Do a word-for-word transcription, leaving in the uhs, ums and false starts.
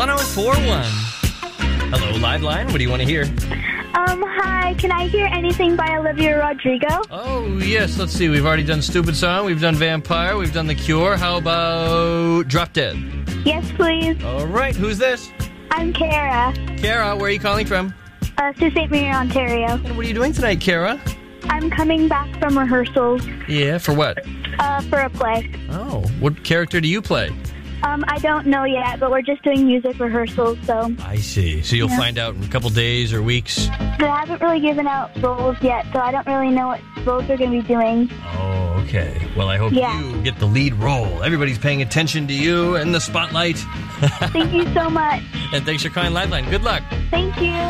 one oh four point one. Hello, Live Line. What do you want to hear? Um, hi. Can I hear anything by Olivia Rodrigo? Oh, yes. Let's see. We've already done Stupid Song. We've done Vampire. We've done The Cure. How about Drop Dead? Yes, please. All right. Who's this? I'm Kara. Kara, where are you calling from? Uh, Sault Ste. Marie, Ontario. And what are you doing tonight, Kara? I'm coming back from rehearsals. Yeah, for what? Uh, for a play. Oh, what character do you play? Um, I don't know yet, but we're just doing music rehearsals, so... I see. So you'll yeah. find out in a couple days or weeks? They haven't really given out roles yet, so I don't really know what roles we're going to be doing. Oh, okay. Well, I hope yeah. you get the lead role. Everybody's paying attention to you and the spotlight. Thank you so much. And thanks for calling Liveline. Good luck. Thank you.